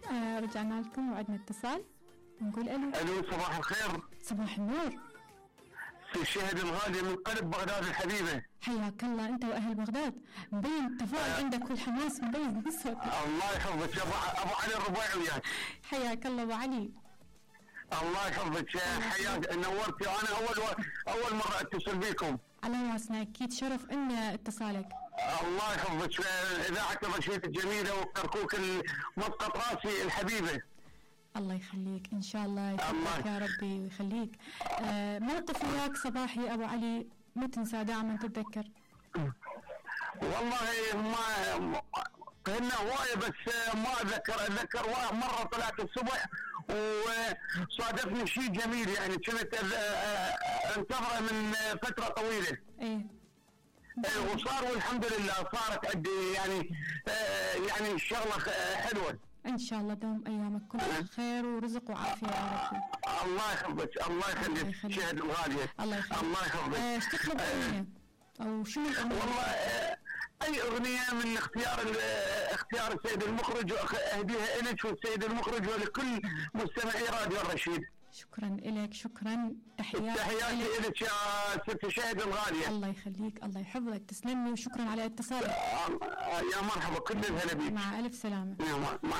رجعنا لكم وعدنا اتصال نقول الو صباح الخير. صباح النور. في الشهد الغالي من قلب بغداد الحبيبة. حياك الله انت واهل بغداد، مبين التفاؤل عندك والحماس مبين بالصوت. الله يحفظك ابو علي الربيعي وياك. حياك الله ابو علي. الله يحفظك حياك نورتي. انا اول مرة اتصل بكم. على راسنا اكيد شرف ان اتصالك. الله يحفظك اذاعة الرشيد الجميلة وكركوك مسقط راسي الحبيبة. الله يخليك ان شاء الله يحفظك يا ربي ويخليك. موقف وياك صباحي ابو علي ما تنسى دائما تتذكر. والله ما هن هواية بس ما اتذكر مرة طلعت الصبح وصادفني شيء جميل يعني كنت انتظره من فترة طويلة. ايه وصار والحمد لله صارت عندي يعني الشغلة حلوة. ان شاء الله دوم ايامك كلها خير ورزق وعافية يا ربي. الله يحفظك الله يخليك شهد الغالية. الله يخليك. الله يحفظك. ايش تطلب اغنية او شنو الاغنية؟ والله اي اغنية من اختيار السيد المخرج واهديها الك والسيد المخرج ولكل مستمعي راديو الرشيد. شكرا لك شكرا. تحياتي لك يا ست شهد الغالية. الله يخليك الله يحفظك تسلمني وشكرا على اتصالك. يا مرحبا كل الهلا بيك. مع الف سلامة. مع